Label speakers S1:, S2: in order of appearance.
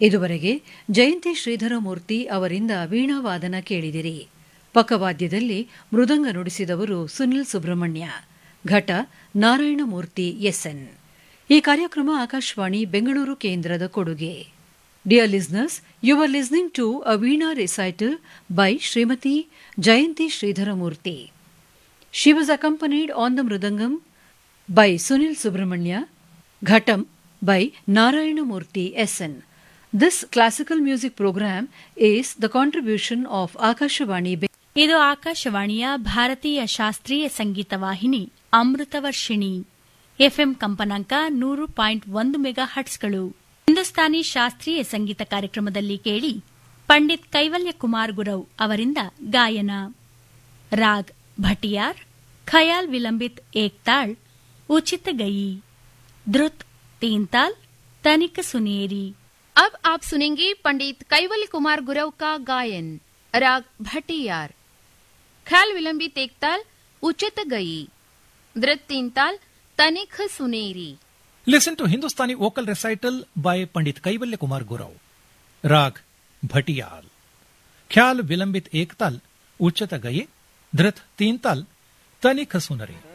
S1: ಇದುವರೆಗೆ ಜಯಂತಿ ಶ್ರೀಧರಮೂರ್ತಿ ಅವರಿಂದ ವೀಣಾವಾದನ ಕೇಳಿದಿರಿ. ಪಕ್ಕವಾದ್ಯದಲ್ಲಿ ಮೃದಂಗ ನುಡಿಸಿದವರು ಸುನಿಲ್ ಸುಬ್ರಹ್ಮಣ್ಯ, ಘಟ ನಾರಾಯಣಮೂರ್ತಿ ಎಸ್ಎನ್. ಈ ಕಾರ್ಯಕ್ರಮ ಆಕಾಶವಾಣಿ ಬೆಂಗಳೂರು ಕೇಂದ್ರದ ಕೊಡುಗೆ. Dear listeners, you are listening to a Veena recital by Srimati Jayanti Sridharamurthy. She was accompanied on the Mridangam by Sunil Subramanya, Ghatam by Narayanamurthy SN. This classical music program is the contribution of Akashvani.
S2: ಇದು ಆಕಾಶವಾಣಿಯ ಭಾರತೀಯ ಶಾಸ್ತ್ರೀಯ ಸಂಗೀತ ವಾಹಿನಿ Amritavarshini. FM ಕಂಪನಾಂಕ 100.1 mega ಹರ್ಟ್ಸ್ಗಳು. Hindustani ಶಾಸ್ತ್ರೀಯ ಸಂಗೀತ ಕಾರ್ಯಕ್ರಮದಲ್ಲಿ ಕೇಳಿ ಪಂಡಿತ್ ಕೈವಲ್ಯ ಕುಮಾರ್ ಗುರವ್ ಅವರಿಂದ ಗಾಯನ. ರಾಗ್ ಭಟಿಯಾರ್, ಖಯಾಲ್ ವಿಲಂಬಿತ್ ಏಕ್ ತಾಳ್, ಉಚಿತ ಗಯಿ, ಧೃತ್ ತೀನ್ ತಾಲ್, ತನಿಕ ಸುನೇರಿ.
S3: अब आप सुनेंगे पंडित कैवल्य कुमार गुरव का गायन. राग भटियार, ख्याल विलंबित एक ताल, उचित गई, धृत तीन ताल, तनिक Suneri.
S4: Listen to Hindustani vocal recital by Pandit Kaivalya Kumar Gurav. Rag Bhatiyal. Khyal Vilambit Ek Tal, Uchata Gaye, Dhrit Teen Tal, Tanik Sunari.